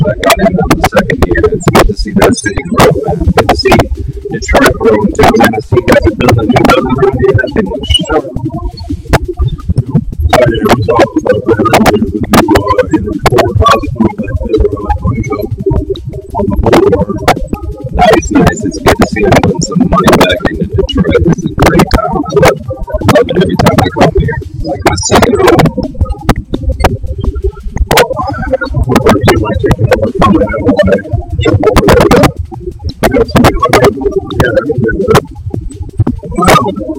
I got in on the second year. It's good to see that city grow, man. It's good to see Detroit growing too, man. I see you guys are building a new building around here. That thing looks sharp. Yeah, we talked about that earlier. The new Interport Hospital that they're putting up on the boulevard. Nice. It's good to see them putting some money back into Detroit. This is a great town. I love it every time I come here. It's like my second home. What about you, like taking over from that way?